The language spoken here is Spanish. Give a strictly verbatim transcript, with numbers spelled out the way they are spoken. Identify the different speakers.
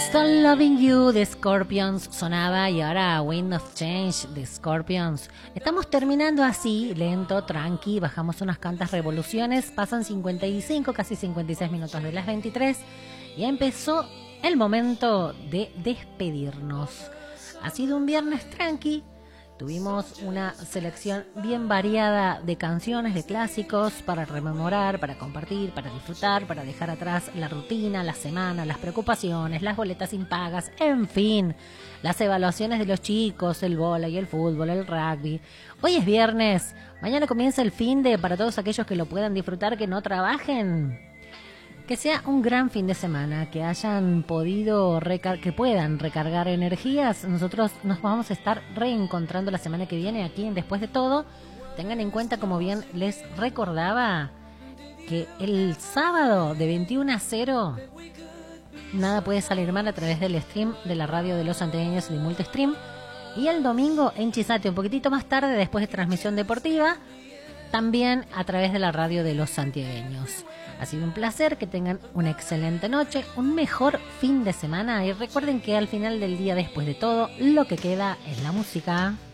Speaker 1: Still Loving You de Scorpions sonaba y ahora Wind of Change de Scorpions. Estamos terminando así, lento, tranqui, bajamos unas cuantas revoluciones, pasan cincuenta y cinco, casi cincuenta y seis minutos de las veintitrés y empezó el momento de despedirnos. Ha sido un viernes tranqui. Tuvimos una selección bien variada de canciones, de clásicos para rememorar, para compartir, para disfrutar, para dejar atrás la rutina, la semana, las preocupaciones, las boletas impagas, en fin, las evaluaciones de los chicos, el vóley, el fútbol, el rugby. Hoy es viernes, mañana comienza el fin de para todos aquellos que lo puedan disfrutar, que no trabajen. Que sea un gran fin de semana, que hayan podido, recar- que puedan recargar energías. Nosotros nos vamos a estar reencontrando la semana que viene aquí en Después de Todo. Tengan en cuenta, como bien les recordaba, que el sábado de veintiuno a cero nada puede salir mal a través del stream de la radio de los santiagueños y de Multistream. Y el domingo en Chisate, un poquitito más tarde, después de transmisión deportiva, también a través de la radio de los santiagueños. Ha sido un placer, que tengan una excelente noche, un mejor fin de semana y recuerden que al final del día, después de todo, lo que queda es la música.